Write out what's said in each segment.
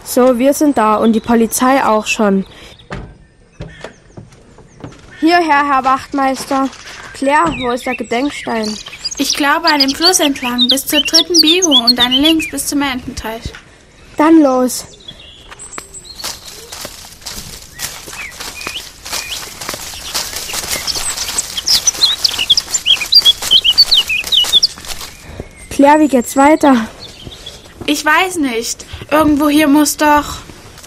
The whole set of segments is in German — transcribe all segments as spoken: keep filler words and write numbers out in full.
So, wir sind da und die Polizei auch schon. Hierher, Herr Wachtmeister. Claire, wo ist der Gedenkstein? Ich glaube an dem Fluss entlang bis zur dritten Biegung und dann links bis zum Ententeich. Dann los. Claire, wie geht's weiter? Ich weiß nicht. Irgendwo hier muss doch...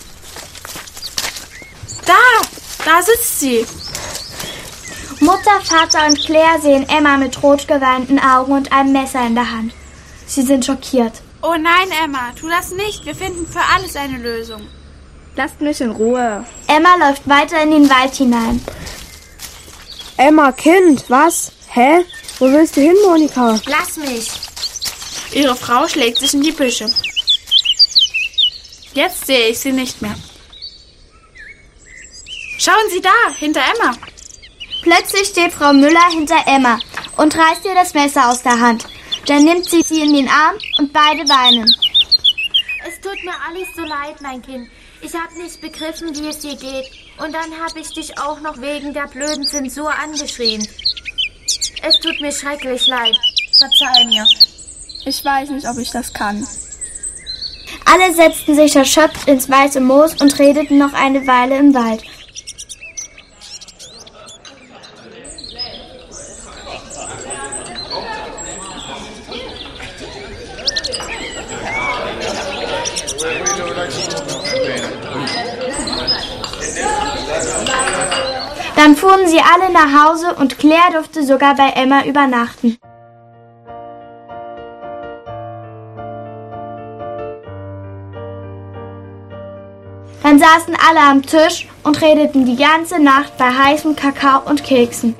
Da! Da sitzt sie. Mutter, Vater und Claire sehen Emma mit rot geweinten Augen und einem Messer in der Hand. Sie sind schockiert. Oh nein, Emma, tu das nicht. Wir finden für alles eine Lösung. Lasst mich in Ruhe. Emma läuft weiter in den Wald hinein. Emma, Kind, was? Hä? Wo willst du hin, Monika? Lass mich. Ihre Frau schlägt sich in die Büsche. Jetzt sehe ich sie nicht mehr. Schauen Sie da, hinter Emma. Plötzlich steht Frau Müller hinter Emma und reißt ihr das Messer aus der Hand. Dann nimmt sie sie in den Arm und beide weinen. Es tut mir alles so leid, mein Kind. Ich habe nicht begriffen, wie es dir geht. Und dann habe ich dich auch noch wegen der blöden Zensur angeschrien. Es tut mir schrecklich leid. Verzeih mir. Ich weiß nicht, ob ich das kann. Alle setzten sich erschöpft ins weiße Moos und redeten noch eine Weile im Wald. Dann fuhren sie alle nach Hause und Claire durfte sogar bei Emma übernachten. Dann saßen alle am Tisch und redeten die ganze Nacht bei heißem Kakao und Keksen.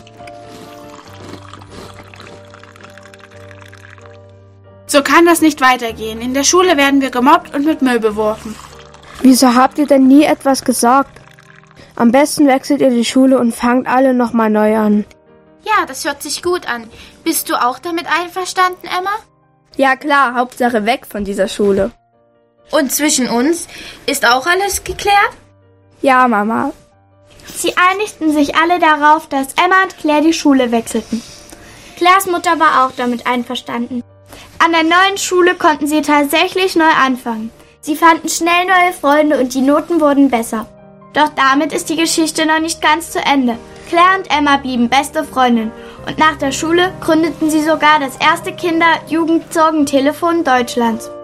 So kann das nicht weitergehen. In der Schule werden wir gemobbt und mit Müll beworfen. Wieso habt ihr denn nie etwas gesagt? Am besten wechselt ihr die Schule und fangt alle nochmal neu an. Ja, das hört sich gut an. Bist du auch damit einverstanden, Emma? Ja klar, Hauptsache weg von dieser Schule. Und zwischen uns ist auch alles geklärt? Ja, Mama. Sie einigten sich alle darauf, dass Emma und Claire die Schule wechselten. Claires Mutter war auch damit einverstanden. An der neuen Schule konnten sie tatsächlich neu anfangen. Sie fanden schnell neue Freunde und die Noten wurden besser. Doch damit ist die Geschichte noch nicht ganz zu Ende. Claire und Emma blieben beste Freundinnen und nach der Schule gründeten sie sogar das erste Kinder-Jugend-Sorgentelefon Deutschlands.